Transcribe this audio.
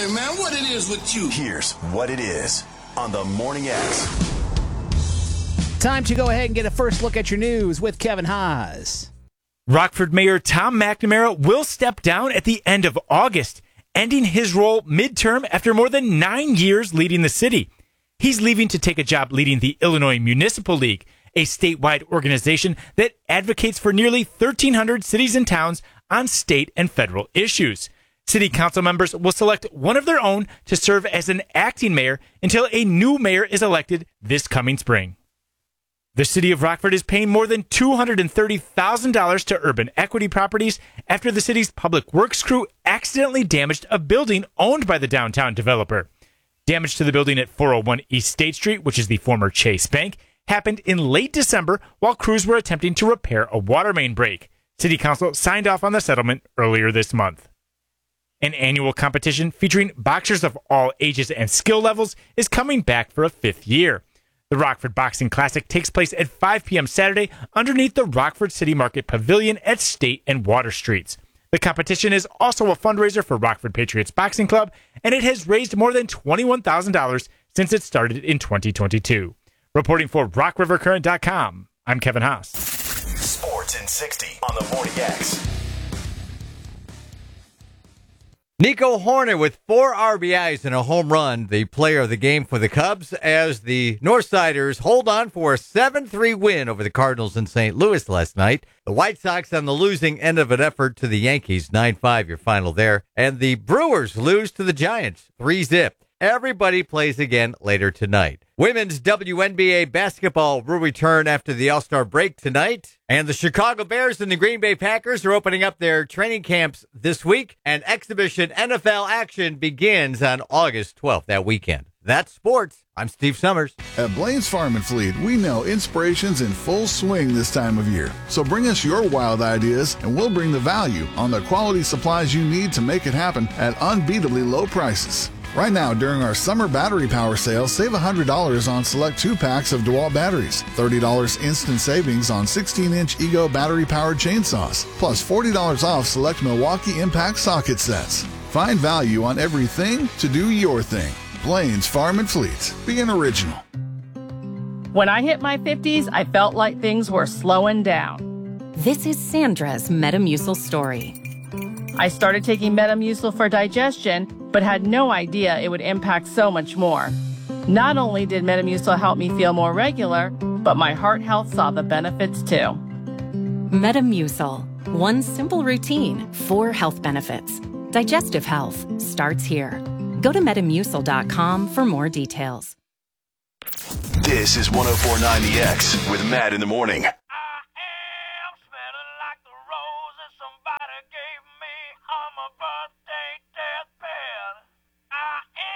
Hey, man, what it is with you? Here's what it is on the Morning X. Time to go ahead and get a first look at your news with Kevin Haas. Rockford Mayor Tom McNamara will step down at the end of August, ending his role midterm after more than 9 years leading the city. He's leaving to take a job leading the Illinois Municipal League, a statewide organization that advocates for nearly 1,300 cities and towns on state and federal issues. City council members will select one of their own to serve as an acting mayor until a new mayor is elected this coming spring. The city of Rockford is paying more than $230,000 to Urban Equity Properties after the city's public works crew accidentally damaged a building owned by the downtown developer. Damage to the building at 401 East State Street, which is the former Chase Bank, happened in late December while crews were attempting to repair a water main break. City Council signed off on the settlement earlier this month. An annual competition featuring boxers of all ages and skill levels is coming back for a 5th year. The Rockford Boxing Classic takes place at 5 p.m. Saturday underneath the Rockford City Market Pavilion at State and Water Streets. The competition is also a fundraiser for Rockford Patriots Boxing Club, and it has raised more than $21,000 since it started in 2022. Reporting for RockRiverCurrent.com, I'm Kevin Haas. Sports in 60 on the Morning X. Nico Horner with 4 RBIs and a home run, the player of the game for the Cubs, as the Northsiders hold on for a 7-3 win over the Cardinals in St. Louis last night. The White Sox on the losing end of an effort to the Yankees, 9-5 your final there. And the Brewers lose to the Giants, 3-0. Everybody plays again later tonight. Women's WNBA basketball will return after the All-Star break tonight. And the Chicago Bears and the Green Bay Packers are opening up their training camps this week. And exhibition NFL action begins on August 12th, that weekend. That's sports. I'm Steve Summers. At Blaine's Farm and Fleet, we know inspiration's in full swing this time of year. So bring us your wild ideas, and we'll bring the value on the quality supplies you need to make it happen at unbeatably low prices. Right now, during our summer battery power sale, save $100 on select 2-packs of DeWalt batteries, $30 instant savings on 16-inch Ego battery-powered chainsaws, plus $40 off select Milwaukee Impact socket sets. Find value on everything to do your thing. Blaine's Farm and Fleet. Be an original. When I hit my 50s, I felt like things were slowing down. This is Sandra's Metamucil story. I started taking Metamucil for digestion, but had no idea it would impact so much more. Not only did Metamucil help me feel more regular, but my heart health saw the benefits too. Metamucil. One simple routine, 4 health benefits. Digestive health starts here. Go to Metamucil.com for more details. This is 104.9 The X with Matt in the morning. Smelling like the roses somebody gave me on my birthday.